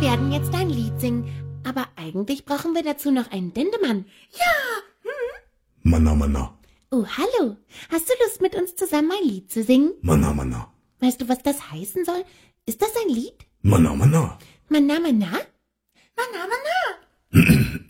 Wir werden jetzt ein Lied singen, aber eigentlich brauchen wir dazu noch einen Dendemann. Ja. Manna, Manna. Oh, hallo. Hast du Lust, mit uns zusammen ein Lied zu singen? Manna, Manna. Weißt du, was das heißen soll? Ist das ein Lied? Manna, Manna. Manna, Manna? Manna,